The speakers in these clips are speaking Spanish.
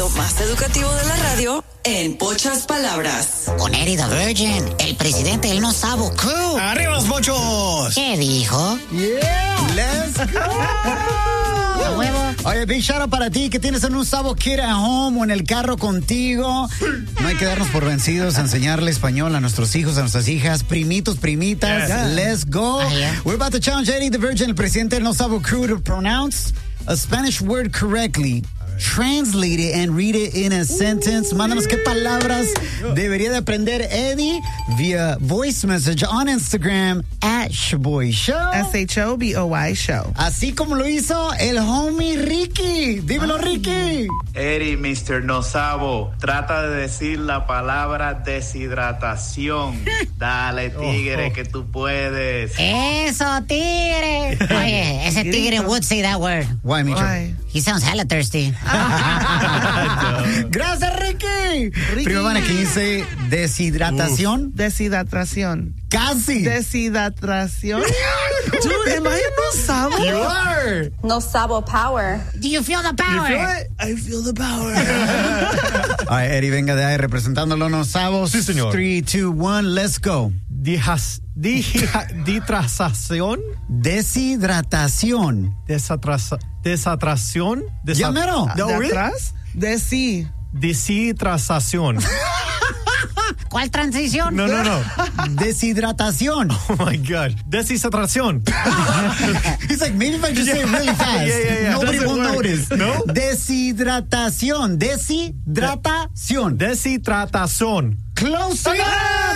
segmento más educativo de la radio en pocas palabras. Con Eddie the Virgin, el presidente del No Sabo Crew. ¡Arriba los pochos! ¿Qué dijo? ¡Yeah! ¡Let's go! A huevo. Oye, big shout out para ti que tienes un Sabo Kid at home o en el carro contigo. No hay que darnos por vencidos, enseñarle español a nuestros hijos, a nuestras hijas, primitos, primitas. Yeah. Let's go. Yeah. We're about to challenge Eddie the Virgin, el presidente del No Sabo Crew, to pronounce a Spanish word correctly. Translate it and read it in a sentence. Mándanos qué palabras debería de aprender Eddie via voice message on Instagram @ShoboyShow. SHOBOY Show. Así como lo hizo el homie Ricky. Dímelo, Ricky. Eddie, Mr. No Sabo, trata de decir la palabra deshidratación. Dale, tigre, que tú puedes. Eso, tigre. Oye, ese tigre would say that word. Why, Micho? Why? He sounds hella thirsty. Gracias, Ricky. Prima Vane, que dice deshidratación. Deshidratación. Casi. Deshidratación. Dude, am I a No Sabo? You are. No Sabo power. Do you feel the power? I feel the power. Ay, Eddie, venga de ahí representándolo No Sabos. Sí, señor. 3, 2, 1, let's go. Dihidratación. Deshidratación. Desatración. Ya mero. No, ¿De really? atrás? De sí. Deshidratación. ¿Cuál transición? No. Deshidratación. Oh my God. Deshidratación. He's like, maybe if I just say it really fast. Yeah. Nobody Doesn't will work. notice. No? Deshidratación. Deshidratación. Deshidratación. Close enough.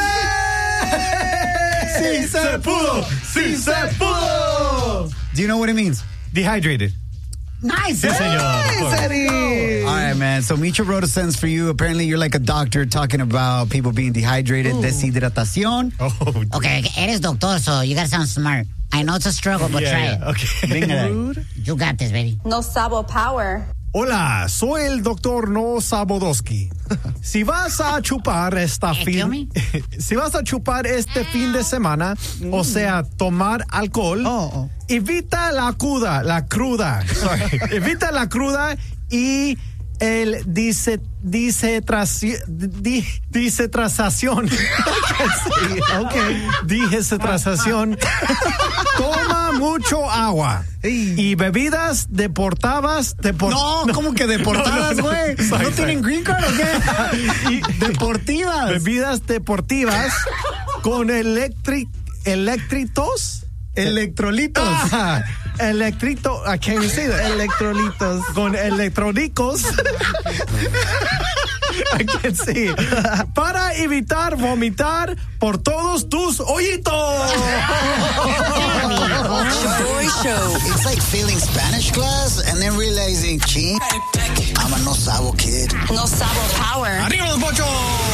Sí se pudo. Sí se pudo. Do you know what it means? Dehydrated. Nice. Sí, señor. Nice, Eddie. All right, man. So Micho wrote a sentence for you. Apparently, you're like a doctor talking about people being dehydrated. Deshidratación. Oh, Okay, eres doctor, so you gotta sound smart. I know it's a struggle, but try it. Okay. Venga de ahí. You got this, baby. No Sabo power. Hola, soy el doctor No Sabodowski. Si vas a chupar si vas a chupar este fin de semana, o sea, tomar alcohol, evita la cruda. Sorry. Evita la cruda y el deshidratación. Deshidratación. Toma mucho agua. Y bebidas deportadas. No, ¿cómo que deportadas, güey? ¿No tienen green card o qué? Deportivas. Bebidas deportivas con electrolitos. Electrito, I can't even say that. Electrolitos. Con electrónicos. I can't say it. Para evitar vomitar por todos tus hoyitos. Shoboy Show. It's like failing Spanish class and then realizing, ching, I'm a No Sabo kid. No Sabo power. ¡Arriba los pochos!